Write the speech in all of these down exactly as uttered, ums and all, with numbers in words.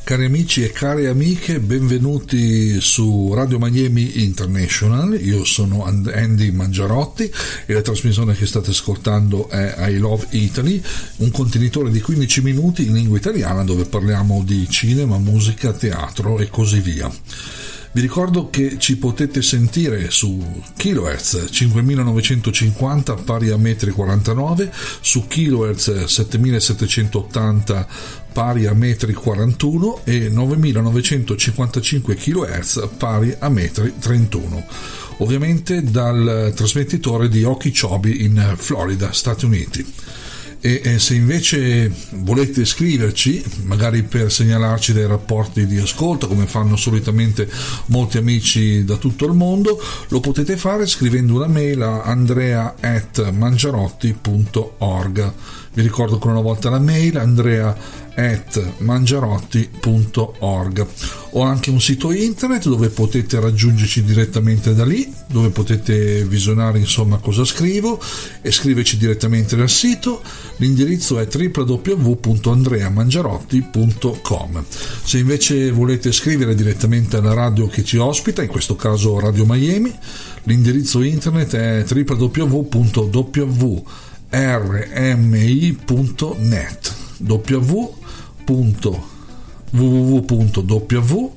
Cari amici e care amiche, benvenuti su Radio Miami International. Io sono Andy Mangiarotti e la trasmissione che state ascoltando è I Love Italy, un contenitore di quindici minuti in lingua italiana dove parliamo di cinema, musica, teatro e così via. Vi ricordo che ci potete sentire su kilohertz cinquemilanovecentocinquanta pari a metri quarantanove, su kilohertz settemilasettecentottanta pari a metri quarantuno e novemilanovecentocinquantacinque kilohertz pari a metri trentuno. Ovviamente dal trasmettitore di Okeechobee in Florida, Stati Uniti. E, e se invece volete scriverci, magari per segnalarci dei rapporti di ascolto, come fanno solitamente molti amici da tutto il mondo, lo potete fare scrivendo una mail a andrea at mangiarotti punto org. Vi ricordo ancora una volta la mail andrea at mangiarotti punto org. Ho anche un sito internet dove potete raggiungerci direttamente da lì, dove potete visionare insomma cosa scrivo e scriverci direttamente dal sito. L'indirizzo è w w w punto andrea mangiarotti punto com. Se invece volete scrivere direttamente alla radio che ci ospita, in questo caso Radio Miami, l'indirizzo internet è w w w punto w r m i punto net w w w punto w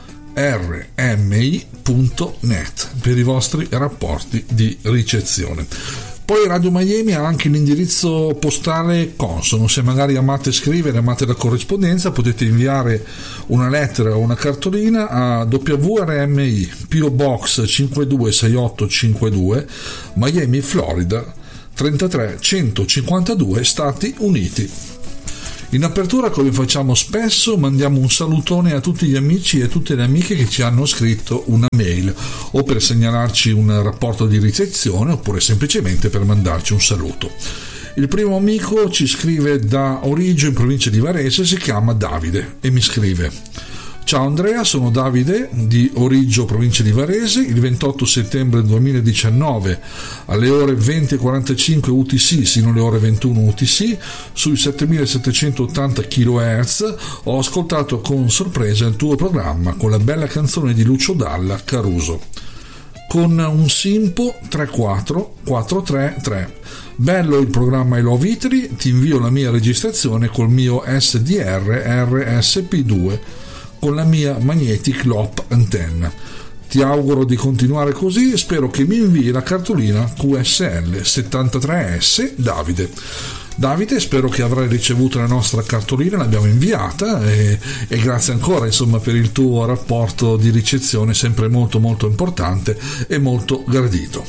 r m i punto net per i vostri rapporti di ricezione. Poi Radio Miami ha anche l'indirizzo postale consono. Se magari amate scrivere, amate la corrispondenza, potete inviare una lettera o una cartolina a W R M I P O Box cinque due sei otto cinque due, Miami, Florida trentatré centocinquantadue, Stati Uniti. In apertura, come facciamo spesso, mandiamo un salutone a tutti gli amici e tutte le amiche che ci hanno scritto una mail, o per segnalarci un rapporto di ricezione, oppure semplicemente per mandarci un saluto. Il primo amico ci scrive da Origgio, in provincia di Varese, si chiama Davide e mi scrive: ciao Andrea, sono Davide di Origgio, provincia di Varese. Il ventotto settembre duemiladiciannove alle ore venti e quarantacinque U T C sino alle ore ventuno U T C sui settemilasettecentottanta kilohertz ho ascoltato con sorpresa il tuo programma con la bella canzone di Lucio Dalla, Caruso, con un simpo tre quattro quattro tre tre. Bello il programma I Love Italy, ti invio la mia registrazione col mio S D R R S P due con la mia Magnetic Loop antenna. Ti auguro di continuare così e spero che mi invii la cartolina Q S L settantatré S. Davide. Davide, spero che avrai ricevuto la nostra cartolina, l'abbiamo inviata e, e grazie ancora insomma per il tuo rapporto di ricezione, sempre molto molto importante e molto gradito.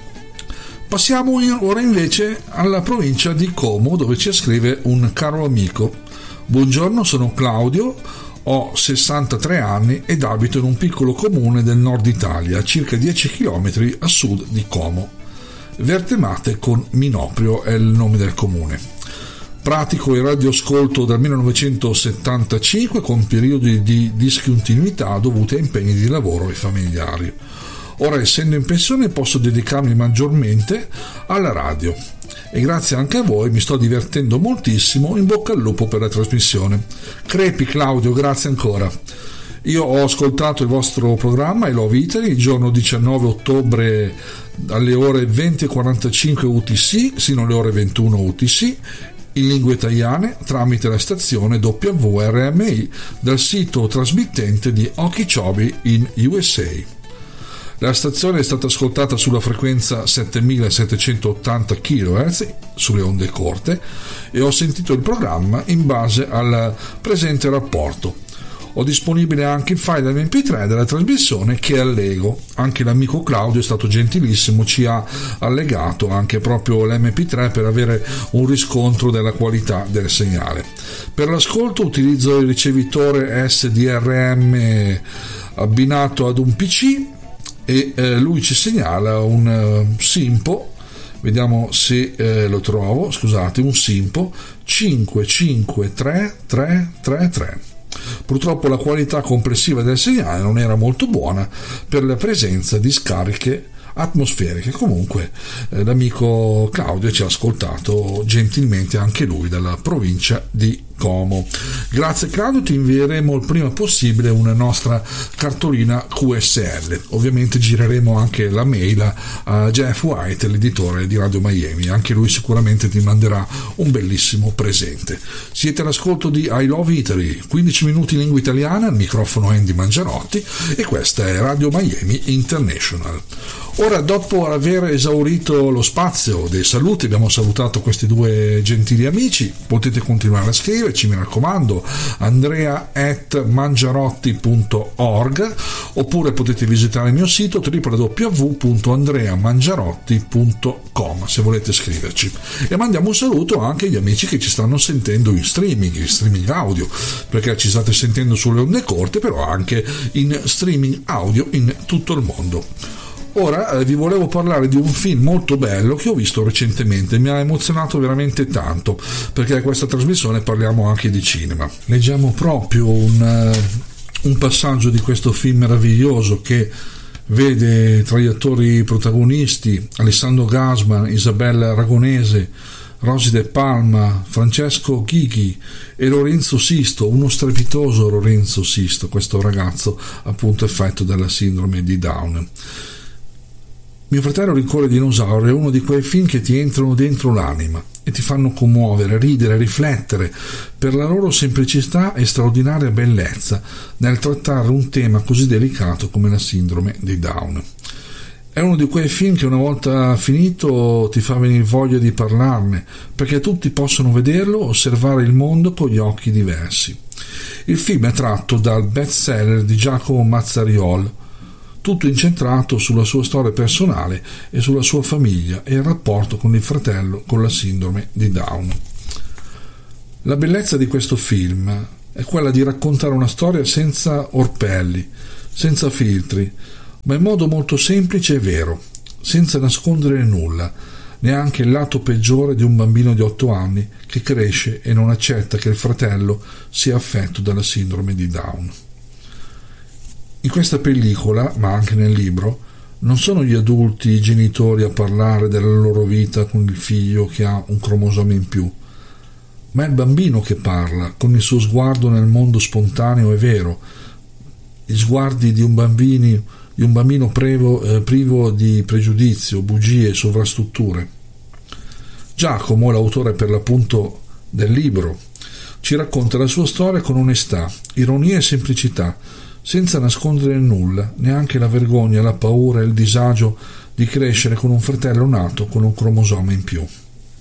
Passiamo ora invece alla provincia di Como, dove ci scrive un caro amico. Buongiorno, sono Claudio. Ho sessantatré anni ed abito in un piccolo comune del nord Italia, a circa dieci chilometri a sud di Como. Vertemate con Minoprio è il nome del comune. Pratico il radioascolto dal millenovecentosettantacinque con periodi di discontinuità dovuti a impegni di lavoro e familiari. Ora, essendo in pensione, posso dedicarmi maggiormente alla radio. E grazie anche a voi mi sto divertendo moltissimo. In bocca al lupo per la trasmissione. Crepi Claudio, grazie ancora. Io ho ascoltato il vostro programma I Love Italy il giorno diciannove ottobre alle ore venti e quarantacinque U T C sino alle ore ventuno U T C in lingua italiana tramite la stazione W R M I dal sito trasmittente di Okeechobee in U S A. La stazione è stata ascoltata sulla frequenza settemilasettecentottanta kilohertz sulle onde corte e ho sentito il programma in base al presente rapporto. Ho disponibile anche il file M P tre della trasmissione che allego. Anche l'amico Claudio è stato gentilissimo, ci ha allegato anche proprio l'M P tre per avere un riscontro della qualità del segnale. Per l'ascolto utilizzo il ricevitore S D R M abbinato ad un P C e eh, lui ci segnala un uh, Simpo, vediamo se eh, lo trovo, scusate, un Simpo cinque cinque tre tre tre tre. Purtroppo la qualità complessiva del segnale non era molto buona per la presenza di scariche atmosferiche. Comunque eh, l'amico Claudio ci ha ascoltato gentilmente anche lui dalla provincia di Como. Grazie Claudio, ti invieremo il prima possibile una nostra cartolina Q S L. Ovviamente gireremo anche la mail a Jeff White, l'editore di Radio Miami, anche lui sicuramente ti manderà un bellissimo presente. Siete all'ascolto di I Love Italy, quindici minuti in lingua italiana, al microfono Andy Mangiarotti, e questa è Radio Miami International. Ora, dopo aver esaurito lo spazio dei saluti, abbiamo salutato questi due gentili amici, potete continuare a scriverci, mi raccomando, andrea at mangiarotti punto org, oppure potete visitare il mio sito w w w punto andrea mangiarotti punto com se volete scriverci. E mandiamo un saluto anche agli amici che ci stanno sentendo in streaming, in streaming audio, perché ci state sentendo sulle onde corte, però anche in streaming audio in tutto il mondo. Ora eh, vi volevo parlare di un film molto bello che ho visto recentemente, mi ha emozionato veramente tanto, perché a questa trasmissione parliamo anche di cinema. Leggiamo proprio un, uh, un passaggio di questo film meraviglioso che vede tra gli attori protagonisti Alessandro Gasman, Isabella Aragonese, Rosy De Palma, Francesco Chighi e Lorenzo Sisto, uno strepitoso Lorenzo Sisto, questo ragazzo appunto affetto dalla sindrome di Down. Mio fratello rincorre i dinosauri è uno di quei film che ti entrano dentro l'anima e ti fanno commuovere, ridere, riflettere per la loro semplicità e straordinaria bellezza nel trattare un tema così delicato come la sindrome di Down. È uno di quei film che una volta finito ti fa venire voglia di parlarne, perché tutti possono vederlo, osservare il mondo con gli occhi diversi. Il film è tratto dal bestseller di Giacomo Mazzariol, tutto incentrato sulla sua storia personale e sulla sua famiglia e il rapporto con il fratello con la sindrome di Down. La bellezza di questo film è quella di raccontare una storia senza orpelli, senza filtri, ma in modo molto semplice e vero, senza nascondere nulla, neanche il lato peggiore di un bambino di otto anni che cresce e non accetta che il fratello sia affetto dalla sindrome di Down. In questa pellicola, ma anche nel libro, non sono gli adulti, i genitori a parlare della loro vita con il figlio che ha un cromosoma in più, ma è il bambino che parla, con il suo sguardo nel mondo spontaneo e vero, gli sguardi di un bambino, di un bambino privo, eh, privo di pregiudizio, bugie e sovrastrutture. Giacomo, l'autore per l'appunto del libro, ci racconta la sua storia con onestà, ironia e semplicità, senza nascondere nulla, neanche la vergogna, la paura e il disagio di crescere con un fratello nato con un cromosoma in più.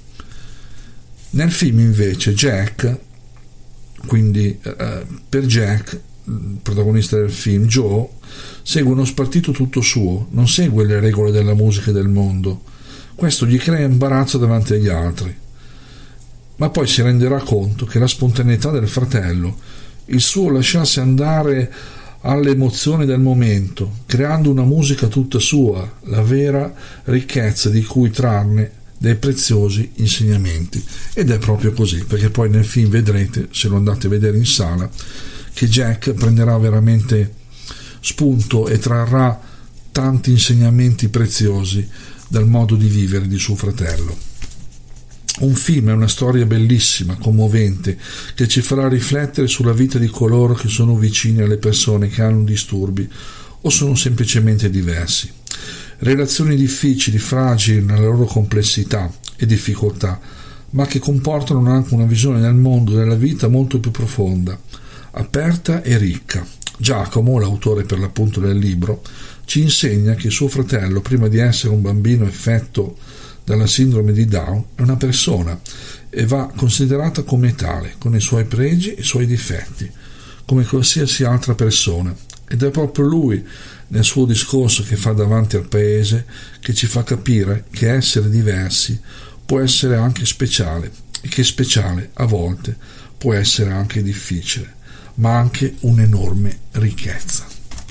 Nel film invece Jack, quindi eh, per Jack, il protagonista del film, Joe, segue uno spartito tutto suo, non segue le regole della musica e del mondo. Questo gli crea imbarazzo davanti agli altri. Ma poi si renderà conto che la spontaneità del fratello, il suo lasciarsi andare alle emozioni del momento, creando una musica tutta sua, la vera ricchezza di cui trarne dei preziosi insegnamenti. Ed è proprio così, perché poi nel film vedrete, se lo andate a vedere in sala, che Jack prenderà veramente spunto e trarrà tanti insegnamenti preziosi dal modo di vivere di suo fratello. Un film è una storia bellissima, commovente, che ci farà riflettere sulla vita di coloro che sono vicini alle persone che hanno disturbi o sono semplicemente diversi. Relazioni difficili, fragili nella loro complessità e difficoltà, ma che comportano anche una visione del mondo e della vita molto più profonda, aperta e ricca. Giacomo, l'autore per l'appunto del libro, ci insegna che suo fratello, prima di essere un bambino affetto dalla sindrome di Down, è una persona e va considerata come tale, con i suoi pregi e i suoi difetti, come qualsiasi altra persona. Ed è proprio lui, nel suo discorso che fa davanti al paese, che ci fa capire che essere diversi può essere anche speciale e che speciale a volte può essere anche difficile, ma anche un'enorme ricchezza.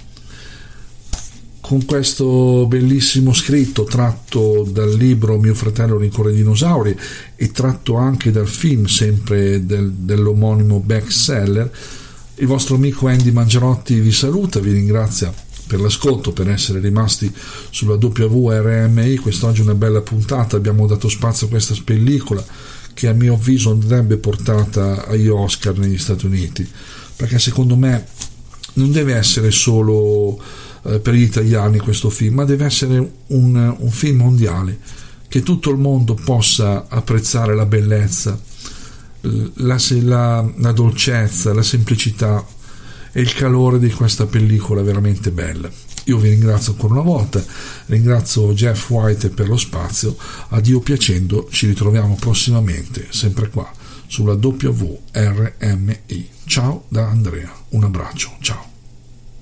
Con questo bellissimo scritto tratto dal libro Mio fratello rincorre i dinosauri e tratto anche dal film sempre del, dell'omonimo bestseller, il vostro amico Andy Mangiarotti vi saluta, vi ringrazia per l'ascolto, per essere rimasti sulla W R M I. Quest'oggi una bella puntata, abbiamo dato spazio a questa pellicola che a mio avviso andrebbe portata agli Oscar negli Stati Uniti, perché secondo me non deve essere solo eh, per gli italiani questo film, ma deve essere un, un film mondiale, che tutto il mondo possa apprezzare la bellezza, la, la, la dolcezza, la semplicità e il calore di questa pellicola veramente bella. Io vi ringrazio ancora una volta, ringrazio Jeff White per lo spazio. A Dio piacendo ci ritroviamo prossimamente sempre qua sulla W R M I. Ciao da Andrea, un abbraccio, ciao.